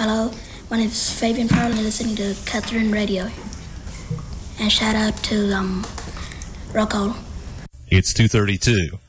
Hello, my name is Fabian Powell and you're listening to Catherine Radio. And shout out to Rocco. It's 2:32.